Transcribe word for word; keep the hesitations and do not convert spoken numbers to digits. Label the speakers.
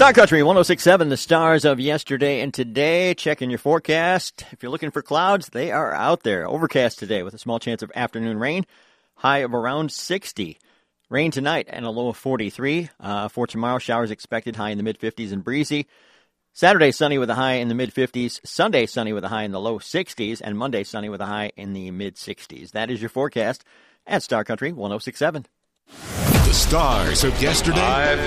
Speaker 1: Star Country one oh six point seven, the stars of yesterday and today. Checking your forecast. If you're looking for clouds, they are out there. Overcast today with a small chance of afternoon rain. High of around sixty. Rain tonight and a low of forty-three. Uh, for tomorrow, showers expected, high in the mid-fifties and breezy. Saturday, sunny with a high in the mid-fifties. Sunday, sunny with a high in the low sixties. And Monday, sunny with a high in the mid-sixties. That is your forecast at Star Country one oh six point seven.
Speaker 2: The stars of yesterday. I've